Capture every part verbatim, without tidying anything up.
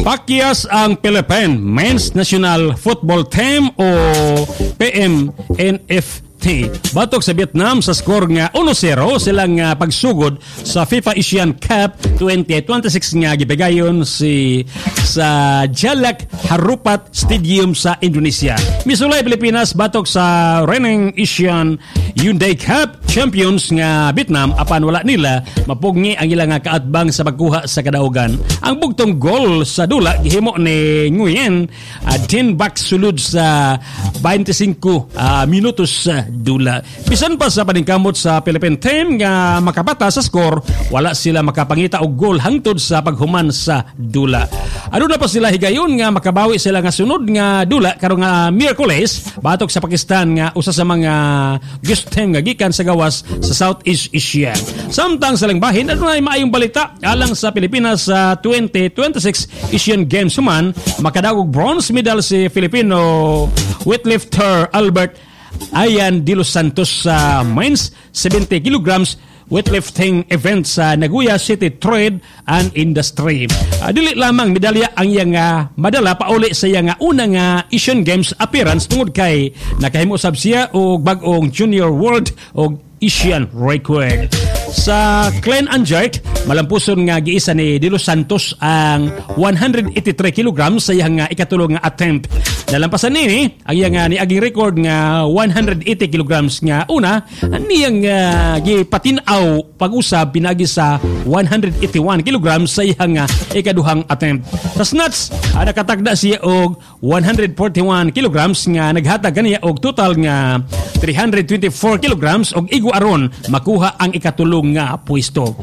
Pakyas ang Philippine Men's National Football Team o P M N F T. Batok sa Vietnam sa score nga one zero silang uh, pagsugod sa FIFA Asian Cup twenty twenty-six nga gibigayon si sa Jalak Harupat Stadium sa Indonesia. Misulay Pilipinas batok sa reigning Asian Hyundai Cup champions nga Vietnam apan wala nila mapugni ang ilang kaatbang sa pagkuha sa kadaugan. Ang bugtong goal sa dula gihimo ni Nguyen uh, din back sulod sa twenty-five uh, minutos uh, dula. Bisan pa sa paningkamot sa Philippine team nga makabata sa score, wala sila makapangita og goal hangtod sa paghuman sa dula. Ano na pa sila higayon nga makabawi sila nga sunod nga dula karong nga Miyerkules batok sa Pakistan nga usa sa mga guest team nga gikan sa gawas sa Southeast Asia. Samtang sa bahin adunay maayong balita alang sa Pilipinas sa twenty twenty-six Asian Games human makadawog bronze medal si Filipino weightlifter Albert Ayan de los Santos sa uh, men's seventy kilograms weightlifting event sa Nagoya City Trade and Industry. Uh, dili lamang medalya ang iyang uh, madala pauli sa iyang uh, unang uh, Asian Games appearance tungod kay nakahimo sab siya og bag-ong Junior World o Asian record. Sa clean and jerk, malampuson nga giisa ni De Los Santos ang one eighty-three kilograms sa iyang ikatulong nga attempt. Nalampasan nini ang iyang uh, niaging record nga one eighty kilograms nga una niyang uh, gipatinaw pag-usab pinagi sa one eighty-one kilograms sa iyang uh, ikaduhang attempt. Sa snatch, uh, nakatagda siya og one forty-one kilograms nga naghatag kaniya og total nga three twenty-four kilograms og igo aron makuha ang ikatulong nga pwesto.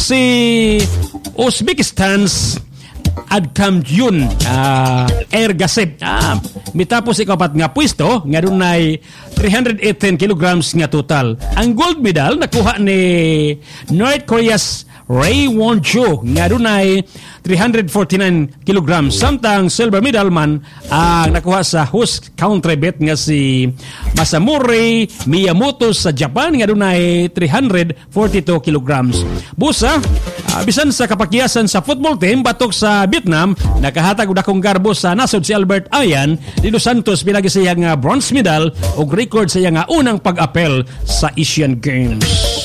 Si Uzbekistan's Adkam Yun uh, Air Gasep uh, mitapos ikapat nga pwesto nga dunay three eighteen kilograms nga total. Ang gold medal nakuha ni North Korea's Ray Won-jo nga dunay three forty-nine kilograms. Samtang silver medal man ang nakuha sa host country bet nga si Masamori Miyamoto sa Japan nga dunay three forty-two kilograms. Busa, uh, bisan sa kapakyasan sa football team batok sa Vietnam, nakahatag og dakong garbo sa nasod si Albert Ayan de los Santos pinagi sa iyang uh, bronze medal og record sa iyang uh, unang pag-apel sa Asian Games.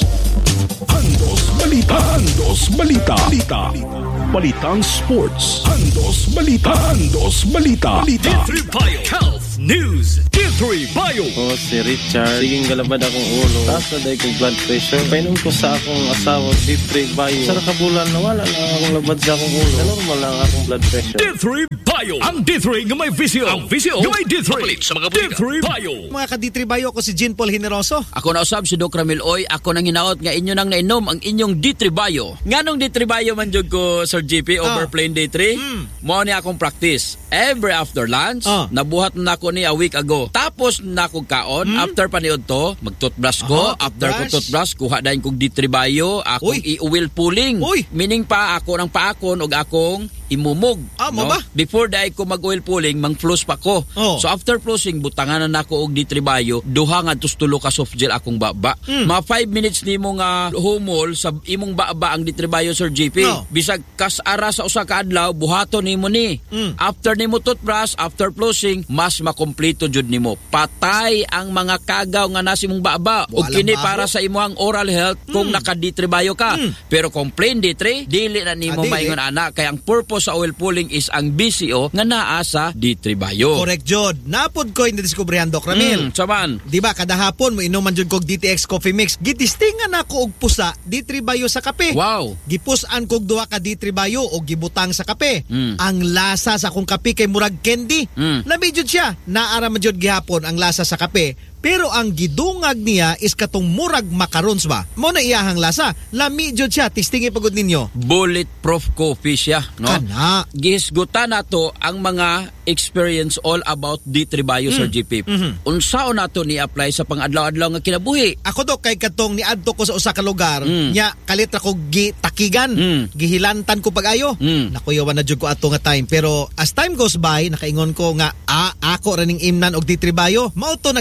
Andos Balita. Andos Balita. Balita. Balitang Sports. Andos Balita. Andos Balita. Balita. D three Bio Health News. D three Bio. Oh, si Richard. Siging galabad akong ulo. Taas na dahil kong blood pressure. Painom ko sa akong asawa, D three Bio. Sa nakabulan na wala lang akong labad sa akong ulo. Normal lang akong blood pressure. D three Bio. Ang D three nga may visio. Ang visio nga may D three. Sa mga D three Bio. Mga ka-D three Bio, ako si Jean Paul Generoso. Ako na usab si Doc Ramil Oy. Ako nang hinaot nga inyo nang nainom ang inyong D three Bio. Nganong D three Bio man jud ko Sir G P over oh. Plain D three? Mm. Mo ni akong practice. Every after lunch, oh. nabuhat na ako ni a week ago. Tapos na akong kaon, mm. after paniod to, mag-toothbrush ko. Uh-huh, after ko toothbrush, kuha dahil kong D three Bio, akong i-oil pulling. Uy. Meaning pa ako ng paakon o akong imumog. Ah, no? Ba? Before dahil ko mag-oil pulling, mang-floss pa ko. Oh. So after flossing, butangan na ako og D three Bio, duha nga tustulo ka soft gel akong baba. Mm. Mga five minutes ni mo nga humol sa imong baba ang D three Bio, Sir G P. Oh. Bisag kas ara sa usa ka adlaw, buhaton nimo ni. Mm. After nimo toothbrush, after flossing, mas makompleto jud nimo. Patay ang mga kagaw nga nasa imong baba. Ug kini para sa imong oral health kung mm. naka D three Bio ka. Mm. Pero kung plain D three, dili na nimo ah, maingon ana kay ang purpose sa oil pulling is ang B C O nga naa sa D three Bio. Correct jud. Napod ko in diskubrihan Doc Ramil. Mm, saman. Di ba kada hapon mo inuman jud kog D T X coffee mix. Gitistingan ako og pusa D three Bio sa kape. Wow. Gipusan kog duha ka D three Bio og gibutang sa kape. Mm. Ang lasa sa akong kape kay murag candy. Mm. Labi jud siya. Naara man jud gihapon ang lasa sa kape. Pero ang gidungag niya is katong murag macarons ba? Mo na iyahang lasa. Lami jud siya. Tistingi pagod ninyo. Bulletproof coffee siya, no? Kana. Gisgutan nato ang mga experience all about D three Bio, mm. Sir G P. Mm-hmm. Unsaon nato ni apply sa pang-adlaw-adlaw nga kinabuhi? Ako do kay katong niadto ko sa usa ka lugar, mm. nya kalitra ko gitakigan, mm. gihilantan ko pag-ayo. Mm. Nakuyawan na jud ko ato nga time. Pero as time goes by, nakaingon ko nga ah, ako raning imnan og D three Bio. Mao to nag D three Bio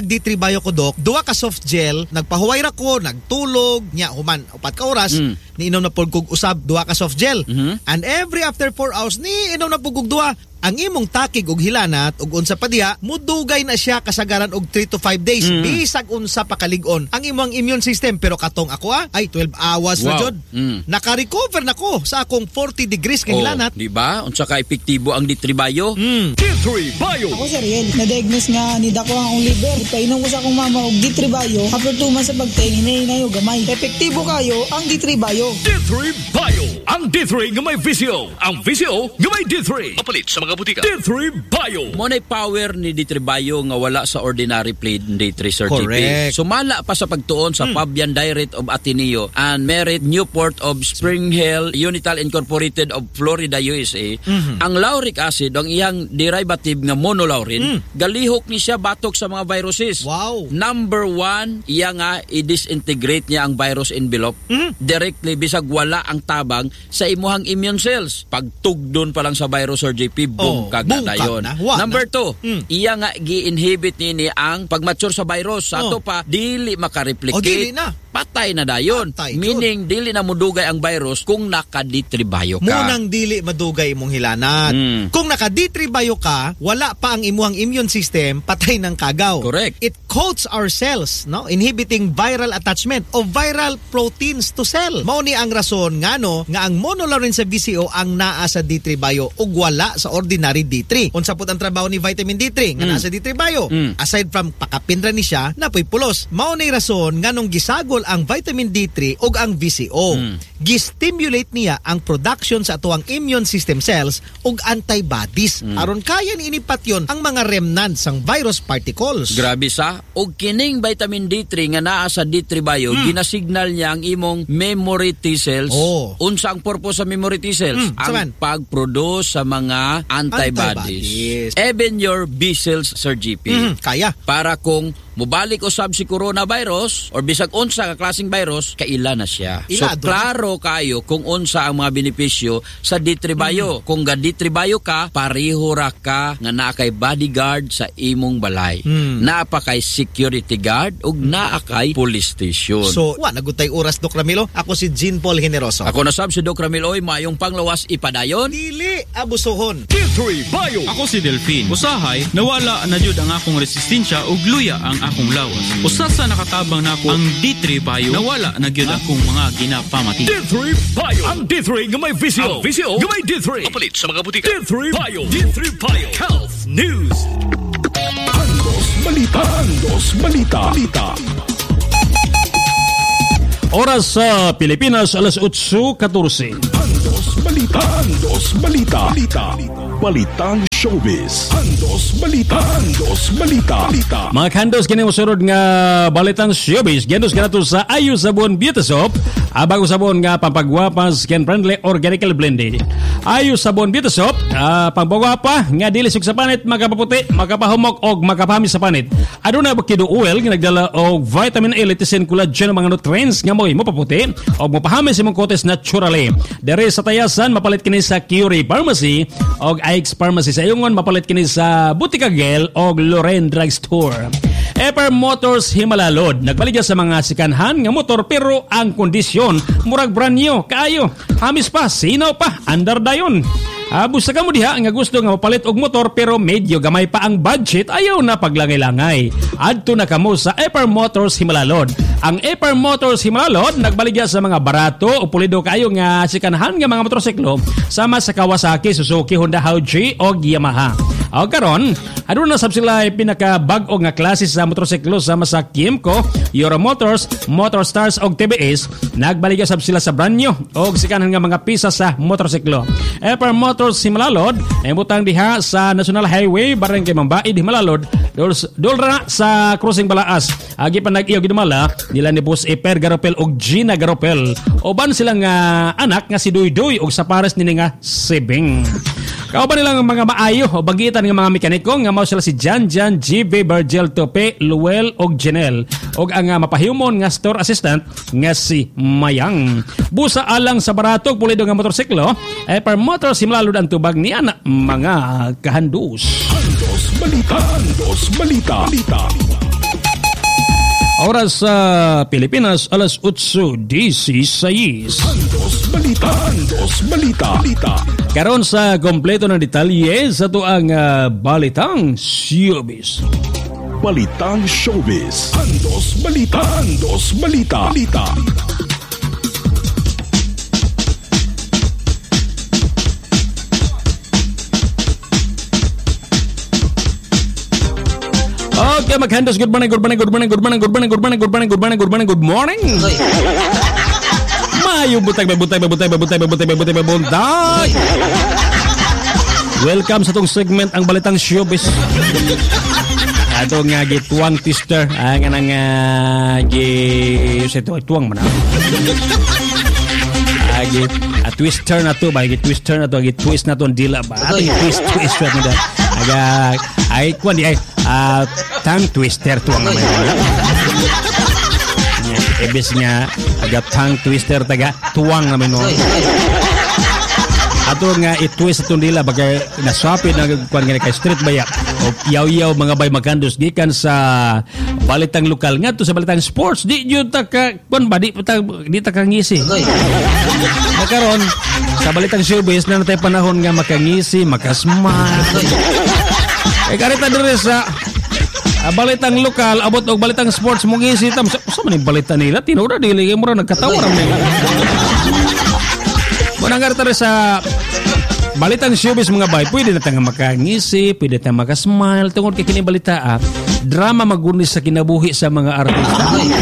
trabaho ko, Dok, duwa ka soft gel, nagpahuway ra ko, nagtulog, nya human upat ka oras, mm. niinom na pud kog usab duwa ka soft gel. Mm-hmm. And every after four hours ni inom na pud kog duwa. Ang imong takig og hilanat ug unsa pa diha, mudugay na siya kasagaran og three to five days. Mm. Bisag unsa pa kalig-on ang imong immune system. Pero katong ako ah, ay twelve hours wow. na jud. Mm. Naka-recover na ko sa akong forty degrees kay oh, hilanat. Di ba? Unsa ka epektibo ang D three Bio? Mm. D three Bio. Ako si Riel, na-diagnose nga ni dako ang liver. Ipainom ko sa akong mama og D three Bio. After two months sa pagtingin na yung gamay. Epektibo kayo ang D three Bio. D three Bio. Ang D three nga may visio. Ang visio nga may D three. Papalit sa mga butika. D three Bio. Monay power ni D three Bio nga wala sa ordinary plain D three certificate. Sumala pa sa pagtuon sa hmm. Fabian Direct of Ateneo and Merit Newport of Spring Hill Unital Incorporated of Florida, U S A. Mm-hmm. Ang lauric acid, ang iyang derivative nga monolaurin, mm. galihok ni siya batok sa mga viruses. Wow. Number one, iya nga i-disintegrate niya ang virus envelope mm. directly bisag wala ang tabang sa imuhang immune cells. Pagtugdon pa lang sa virus or J P, boom, oh, kag na dayon. Number two, mm. iya nga gi-inhibit nini ang pagmature sa virus. Sa ato oh. pa, dili makareplicate. Oh, dili na. Patay na dayon. Patay, meaning, good. Dili na mudugay ang virus kung naka-D three Bio ka. Munang dili madugay imong hilanat. Mm. Kung naka-D three Bio ka, wala pa ang imuhang immune system, patay ng kagaw. Correct. It coats our cells, no, inhibiting viral attachment of viral proteins to cell. Mao ni ang rason ngano nga ang monolaurin sa B C O ang naa sa D three Bio ug wala sa ordinary D three. Unsa pud ang trabaho ni vitamin D three nga mm. naa sa D three Bio? Mm. Aside from pakapinra ni siya, napoy pulos. Mao ni rason nganong gisagol ang vitamin D three ug ang B C O. Mm. Gistimulate niya ang production sa atuang immune system cells ug antibodies. Mm. Aron kaya ni inipatyon ang mga remnants sang virus particles. Grabe sa ug kining vitamin D three nga naa sa D three Bio, mm. ginasignal niya ang imong memory T cells. Oh. Unsa ang purpose sa memory T cells? Mm. Ang Saman? pag-produce sa mga antibodies. antibodies. Even your B cells, Sir G P. Mm. Kaya. Para kung mubalik usab si coronavirus or bisag unsa ka klaseng virus, kaila na siya. Ila, so klaro kayo kung unsa ang mga benepisyo sa D three Bio. Mm. Kung ga D three Bio ka, pareho ra ka nga naa kay bodyguard sa imong balay. Mm. Naa pa kay security guard ug naa kay police station. So, wa nagutay oras, Doc Ramilo. Ako si Jean Paul Generoso. Ako na sab si Doc Ramilo, oy maayong panglawas ipadayon. Dili abusohon. D three Bio. Ako si Delphine. Usahay nawala na jud ang akong resistensya ug luya ang akong lawas. Usa sa nakatabang nako ang D three Bio, nawala na gyud akong mga ginapamati. D three Bio. Ang D three nga may visio. Ang visio nga may D three. Papalit sa mga butika. D three Bio. D three Bio. Health News. Andos Balita. Andos Balita. Balita. Oras sa Pilipinas, alas eight fourteen. Andos Balita. Andos Balita. Balita. Balitang showbiz. Andos Balita. Andos Balita. Balita. Mga kandos, kini mosunod nga balitang showbiz. Gandos ka na to sa Ayo Sabon Beauty Soap. Abang sabon nga pampagwapa, skin friendly, organical blended. Ayo Sabon Beauty Soap. Uh, pampagwapa nga dilisog sa panit, makapaputi, makapahumok og makapahamis sa panit. Aduna bakido oil nga nagdala og vitamin A, lecithin, collagen, mga nutrients nga mo'y mapaputi og mapahamis imong kotes naturally. Dere sa tayasan, mapalit kini sa Curie Pharmacy og I X Pharmacy. Sa iyongon, mapalit kini sa Butika Gel og Loren Drugstore. Epar Motors Himalalod. Nagbaligya sa mga sikanhan nga motor pero ang kondisyon murag brand new kaayo. Hamis pa, sinaw pa, under dayon. Abus sa kamo diha nga gusto nga mapalit og motor pero medyo gamay pa ang budget, ayaw na paglangay-langay. Adto na kamo sa Epar Motors Himalalod. Ang Epar Motors Himalalod nagbaligya sa mga barato o pulido kayo nga sikanhan nga mga motorsiklo sama sa Kawasaki, Suzuki, Honda, Hauji o Yamaha. O karon, aduna na sab sila pinaka-bag-o nga klase sa motorsiklo sama sa Kimco, Euro Motors, Motorstars o T B S. Nagbaligya sab sila sa brand new o sikanhan nga mga pisa sa motorsiklo. Epar Motors Himalalod ay butang diha sa National Highway Barangay Mambaid, Himalalod, dulra sa Crossing Balaas. Agi pa nag-iyo gidumala nila ni Boss Eper Garopel og Gina Garopel. Oban silang uh, anak nga si Duydoy og sa pares nini nga Sibing. Kauban nilang mga maayo o bagitan ng mga mekaniko nga mao sila si Jan Jan, G B, Virgil, Tope, Luel og Janelle og ang uh, mapahimon nga store assistant nga si Mayang. Busa alang sa baratog pulido nga motorsiklo ay per motor simlalod ang tubag ni ana mga kahandus. Andos Balita. Andos Balita. Balita. Oras sa Pilipinas, alas otso dieciséis. Andos Balita. Andos Balita. Balita. Karon sa kompleto ng detalye sa tuang uh, Balitang Showbiz. Balitang Showbiz. Andos Balita. Andos Balita. Balita. Okay, maghandos. Good morning, good morning, good morning, good morning, good morning, good morning, good morning, good morning, good morning, good morning. Mayo butay, butay, butay, butay, butay, butay, butay. Welcome sa tong segment ang Balitang Showbiz. Ato nga gituang twister, ang nang gi sa to tuang man. Agi a twister na to, ba gi twister na to, gi twist na to dila ba. Ato gi twist twist na to. Aga ay kwan di ay uh, tongue twister tuang naman. Ebes nga aga tongue twister taga tuang naman no. Ato nga i-twist atong dila bagay naswapid na kuan nga kay street baya o yaw-yaw mga bay magandos gikan sa balitang lokal ngadto sa balitang sports di jud ta ka kuan ba di ta di ta kangisi. Nakaron sa balitang showbiz na natay panahon nga makangisi, makasmile. Kay karita dire sa uh, balitang lokal abot og balitang sports mo ngisi tam sa so, man balita nila tinura dili mo ra nagkatawa ra nila. Muna nga rin sa balitang showbiz mga bay, pwede na tayo makangisi, pwede tayo makasmile. Tungkol kay kinibalita, ah, drama magunis sa kinabuhi sa mga artista.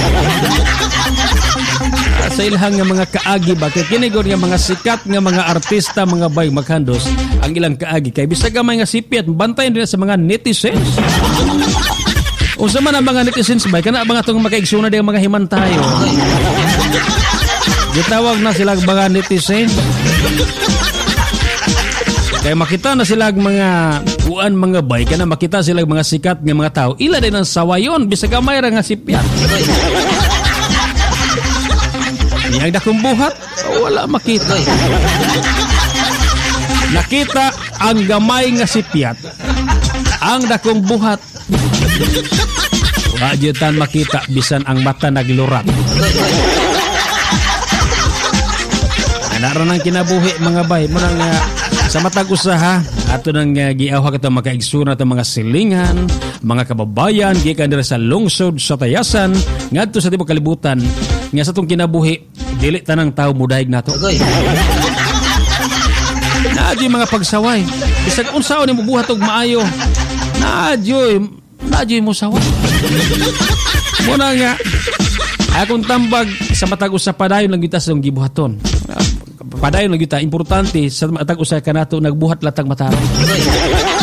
Sa ilhang nga mga kaagi ba, kay kinigod nga mga sikat nga mga artista, mga bay maghandos, ang ilang kaagi. Kay bisag gamay nga sipyat, bantayan din sa mga netizens. O sa man ang mga netizens bay, kana ba nga itong makaigsuna din mga himantayo. Gitawag na sila mga netizen. Kaya makita na sila mga kuan mga bay, kaya makita sila mga sikat ng mga tao. Ila din ang sawayon, bisag gamay ra nga sipyat. Yang dakong buhat, wala makita. Nakita ang gamay nga sipyat, ang dakong buhat. Wajitan makita, bisan ang mata naglurat. Nara nang kinabuhi mga bay mo nang uh, sa matag usaha ato nang uh, giawha kato makaigsuna ta mga silingan, mga kababayan gikan dira sa lungsod sa Tayasan ngadto sa tibok kalibutan nga sa tong kinabuhi dili tanang tawo mudayeg nato. Naadyoy mga pagsaway bisag unsaon nimo buhat og maayo. Naadyoy naadyoy mo saway. Mo na nga akong tambag sa matag usa padayon lang kita sa gibuhaton. Padayon lang kita importante sa matag usa kanato nagbuhat latag mataro.